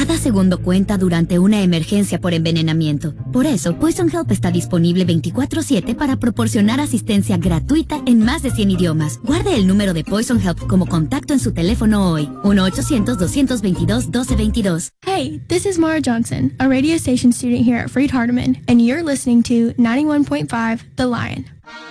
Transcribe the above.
Cada segundo cuenta durante una emergencia por envenenamiento. Por eso, Poison Help está disponible 24/7 para proporcionar asistencia gratuita en más de 100 idiomas. Guarde el número de Poison Help como contacto en su teléfono hoy. 1-800-222-1222. Hey, this is Mara Johnson, a radio station student here at Freed Hardeman, and you're listening to 91.5 The Lion.